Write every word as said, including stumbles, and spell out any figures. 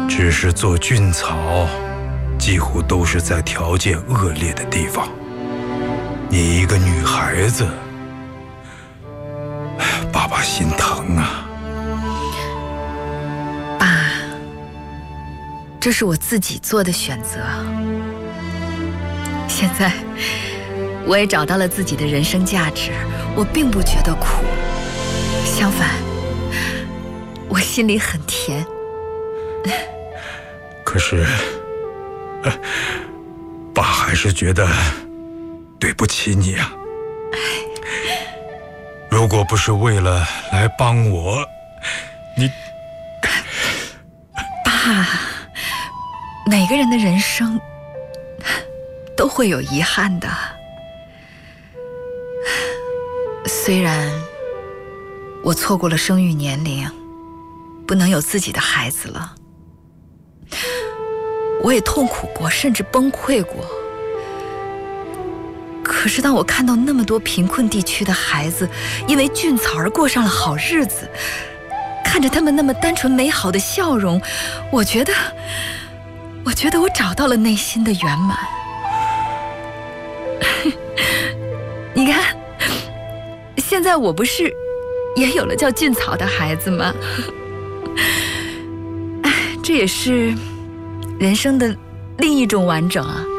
只是做菌草，几乎都是在条件恶劣的地方。你一个女孩子，爸爸心疼啊。 爸，这是我自己做的选择。现在我也找到了自己的人生价值，我并不觉得苦，相反，我心里很甜。 可是，呃，爸还是觉得对不起你啊。如果不是为了来帮我，你…… 爸，每个人的人生都会有遗憾的。虽然我错过了生育年龄，不能有自己的孩子了，我也痛苦过，甚至崩溃过。可是当我看到那么多贫困地区的孩子因为菌草而过上了好日子，看着他们那么单纯美好的笑容，我觉得我觉得我找到了内心的圆满。你看，现在我不是也有了叫菌草的孩子吗？哎，这也是人生的另一种完整啊。